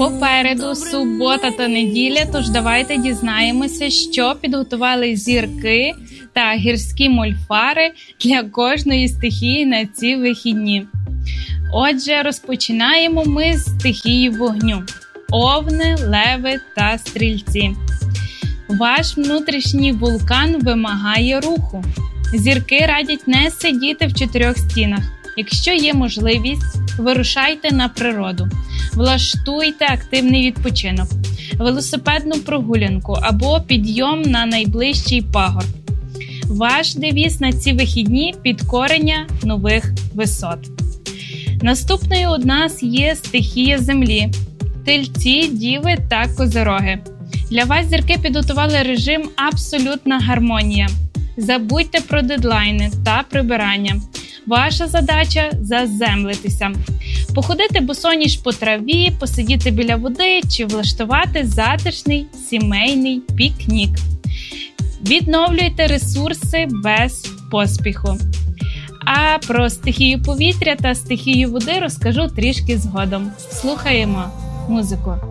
Попереду субота та неділя, тож давайте дізнаємося, що підготували зірки та гірські мольфари для кожної стихії на ці вихідні. Отже, розпочинаємо ми з стихії вогню – Овни, Леви та Стрільці. Ваш внутрішній вулкан вимагає руху. Зірки радять не сидіти в чотирьох стінах. Якщо є можливість, вирушайте на природу. Влаштуйте активний відпочинок, велосипедну прогулянку або підйом на найближчий пагорб. Ваш девіз на ці вихідні – підкорення нових висот. Наступною у нас є стихія землі – Тельці, Діви та Козироги. Для вас зірки підготували режим «Абсолютна гармонія». Забудьте про дедлайни та прибирання. Ваша задача – заземлитися. Походити босоніж по траві, посидіти біля води чи влаштувати затишний сімейний пікнік. Відновлюйте ресурси без поспіху. А про стихію повітря та стихію води розкажу трішки згодом. Слухаємо музику.